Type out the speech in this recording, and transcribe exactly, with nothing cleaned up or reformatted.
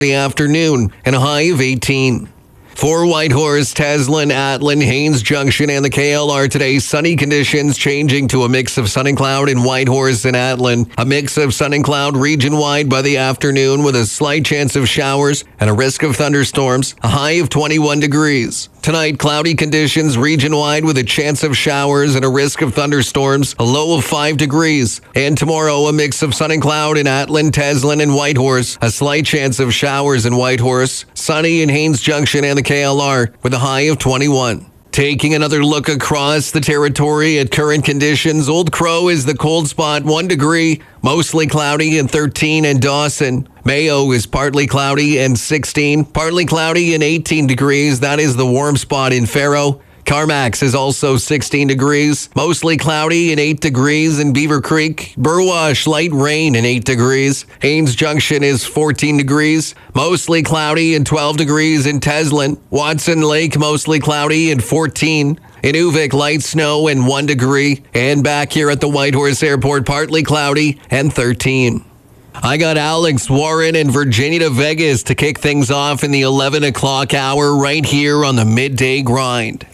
the afternoon and a high of eighteen. For Whitehorse, Teslin, Atlin, Haines Junction, and the K L R today, sunny conditions changing to a mix of sun and cloud in Whitehorse and Atlin. A mix of sun and cloud region-wide by the afternoon with a slight chance of showers and a risk of thunderstorms. A high of twenty-one degrees. Tonight, cloudy conditions region-wide with a chance of showers and a risk of thunderstorms. A low of five degrees. And tomorrow, a mix of sun and cloud in Atlin, Teslin, and Whitehorse. A slight chance of showers in Whitehorse. Sunny in Haines Junction and the K L R with a high of twenty-one. Taking another look across the territory at current conditions, Old Crow is the cold spot, one degree, mostly cloudy and thirteen in Dawson. Mayo is partly cloudy and sixteen, partly cloudy and eighteen degrees. That is the warm spot in Faro. Carmax is also sixteen degrees, mostly cloudy and eight degrees in Beaver Creek. Burwash, light rain and eight degrees. Haines Junction is fourteen degrees, mostly cloudy and twelve degrees in Teslin. Watson Lake, mostly cloudy and fourteen. In Uvik, light snow and one degree. And back here at the Whitehorse Airport, partly cloudy and thirteen. I got Alex Warren and Virginia to Vegas to kick things off in the eleven o'clock hour right here on the Midday Grind.